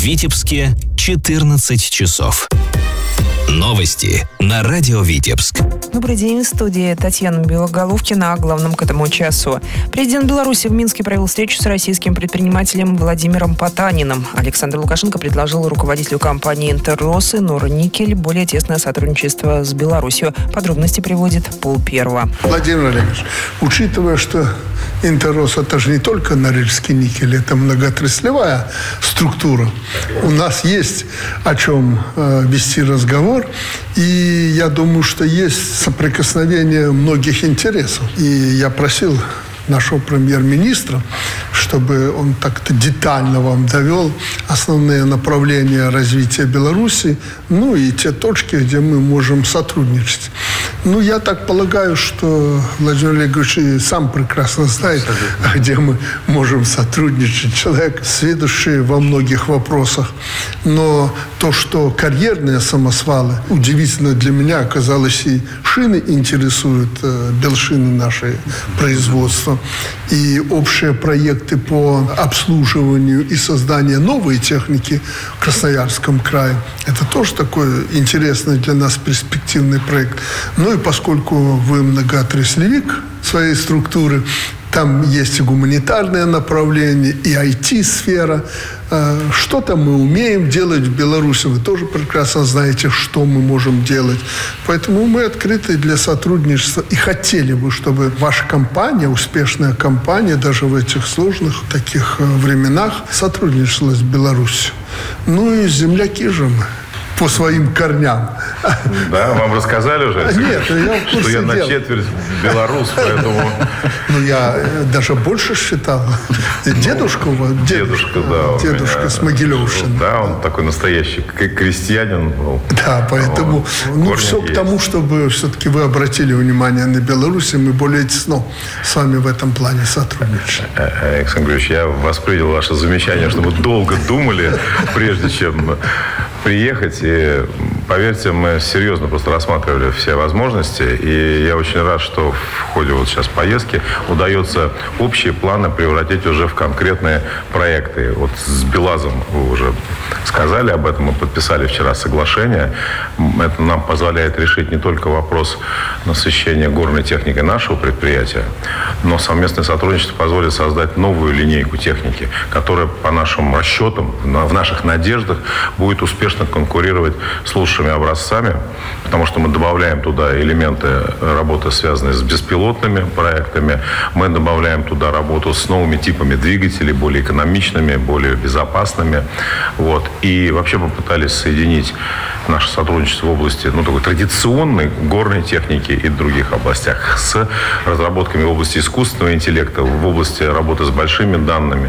Витебске 14 часов. Новости на радио Витебск. Добрый день, в студии Татьяна Белоголовкина. О главном к этому часу. Президент Беларуси в Минске провел встречу с российским предпринимателем Владимиром Потаниным. Александр Лукашенко предложил руководителю компании «Интеррос» и «Норникель» более тесное сотрудничество с Беларусью. Подробности приводит Пол Первого. Владимир Олегович, учитывая, что «Интеррос» — это же не только Норильский никель, это многоотраслевая структура. У нас есть о чем вести разговор. И я думаю, что есть соприкосновение многих интересов. И я просил нашего премьер-министра, чтобы он так-то детально вам довел основные направления развития Беларуси, ну и те точки, где мы можем сотрудничать. Ну, я так полагаю, что Владимир Олегович и сам прекрасно знает, где мы можем сотрудничать. Человек, сведущий во многих вопросах. Но то, что карьерные самосвалы, удивительно для меня оказалось, и шины интересуют, белшины наши производства, и общие проекты по обслуживанию и созданию новой техники в Красноярском крае. Это тоже такой интересный для нас перспективный проект. Ну и поскольку вы многоотраслевик своей структуры, там есть и гуманитарное направление, и IT-сфера. Что-то мы умеем делать в Беларуси. Вы тоже прекрасно знаете, что мы можем делать. Поэтому мы открыты для сотрудничества. И хотели бы, чтобы ваша компания, успешная компания, даже в этих сложных таких временах, сотрудничала с Беларусью. Ну и земляки же мы. По своим корням. Да, вам рассказали уже? Нет, я в курсе что я на четверть белорус, поэтому... Ну, я даже больше считал. Дедушка у вас? Дедушка, да. Дедушка с Могилевщины. Да, он такой настоящий крестьянин был. Да, поэтому... Ну, все к тому, чтобы все-таки вы обратили внимание на Беларусь, и мы более тесно с вами в этом плане сотрудничаем. Александр Григорьевич, я воспринял ваше замечание, что вы долго думали, прежде чем приехать. И, поверьте, мы серьезно просто рассматривали все возможности. И я очень рад, что в ходе вот сейчас поездки удается общие планы превратить уже в конкретные проекты. Вот с БелАЗом вы уже сказали об этом. Мы подписали вчера соглашение. Это нам позволяет решить не только вопрос насыщения горной техникой нашего предприятия, но совместное сотрудничество позволит создать новую линейку техники, которая, по нашим расчетам, в наших надеждах, будет успешно конкурировать с лучшими образцами, потому что мы добавляем туда элементы работы, связанные с беспилотными проектами. Мы добавляем туда работу с новыми типами двигателей, более экономичными, более безопасными. Вот. И вообще попытались соединить наше сотрудничество в области такой традиционной горной техники и других областях с разработками в области искусственного интеллекта, в области работы с большими данными.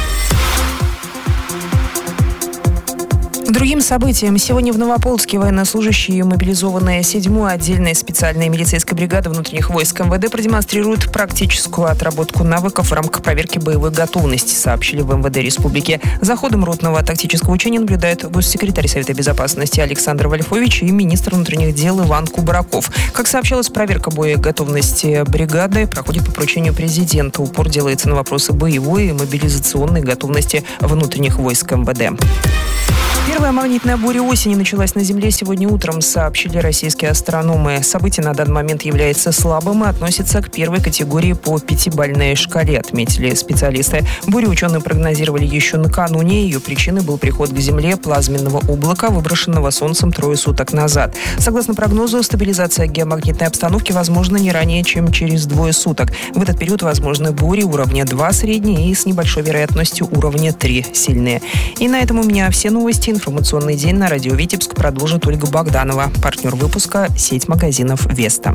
Другим событием. Сегодня в Новополоцке военнослужащие, мобилизованные 7-й отдельной специальной милицейской бригады внутренних войск МВД, продемонстрируют практическую отработку навыков в рамках проверки боевой готовности, сообщили в МВД Республики. За ходом ротного тактического учения наблюдает госсекретарь Совета Безопасности Александр Вольфович и министр внутренних дел Иван Кубраков. Как сообщалось, проверка боеготовности бригады проходит по поручению президента. Упор делается на вопросы боевой и мобилизационной готовности внутренних войск МВД. Первая магнитная буря осени началась на Земле сегодня утром, сообщили российские астрономы. Событие на данный момент является слабым и относится к первой категории по 5-бальной шкале, отметили специалисты. Бурю ученые прогнозировали еще накануне. Ее причиной был приход к Земле плазменного облака, выброшенного Солнцем 3 суток назад. Согласно прогнозу, стабилизация геомагнитной обстановки возможна не ранее, чем через 2 суток. В этот период возможны бури уровня 2 средние и с небольшой вероятностью уровня 3 сильные. И на этом у меня все новости. Информационный день на радио Витебск продолжит Ольга Богданова. Партнер выпуска – сеть магазинов «Веста».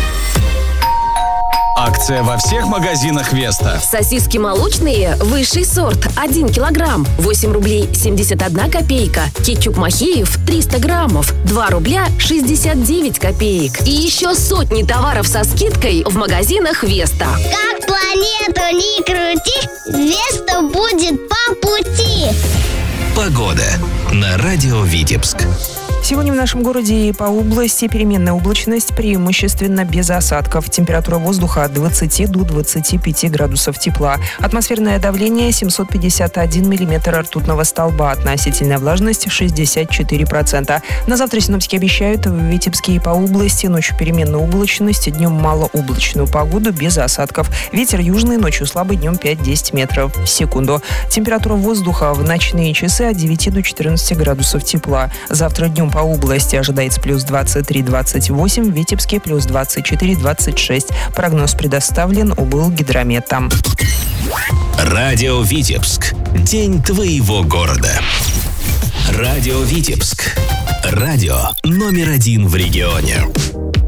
Акция во всех магазинах «Веста». Сосиски молочные, высший сорт, 1 килограмм, 8 рублей 71 копейка. Кетчуп Махеев, 300 граммов, 2 рубля 69 копеек. И еще сотни товаров со скидкой в магазинах «Веста». Как планету не крути, «Веста» будет по пути. Погода на радио Витебск. Сегодня в нашем городе и по области переменная облачность, преимущественно без осадков. Температура воздуха от 20 до 25 градусов тепла. Атмосферное давление 751 миллиметр ртутного столба. Относительная влажность 64%. На завтра синоптики обещают в Витебске и по области ночью переменная облачность, днем малооблачную погоду без осадков. Ветер южный, ночью слабый, днем 5-10 метров в секунду. Температура воздуха в ночные часы от 9 до 14 градусов тепла. Завтра днем по области ожидается плюс 23-28, в Витебске плюс 24-26. Прогноз предоставлен Облгидрометом. Радио Витебск. День твоего города. Радио Витебск. Радио номер 1 в регионе.